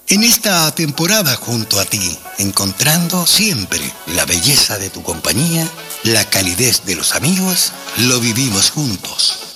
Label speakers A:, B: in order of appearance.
A: En esta temporada junto a ti, encontrando siempre la belleza de tu compañía, la calidez de los amigos, lo vivimos juntos.